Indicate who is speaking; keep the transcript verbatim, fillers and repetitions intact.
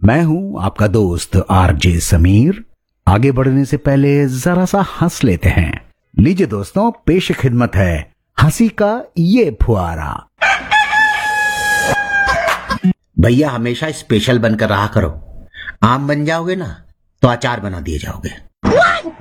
Speaker 1: मैं हूं आपका दोस्त आरजे समीर। आगे बढ़ने से पहले जरा सा हंस लेते हैं। लीजिए दोस्तों, पेश खिदमत है हंसी का ये फुहारा।
Speaker 2: भैया हमेशा स्पेशल बनकर रहा करो। आम बन जाओगे ना तो अचार बना दिए जाओगे।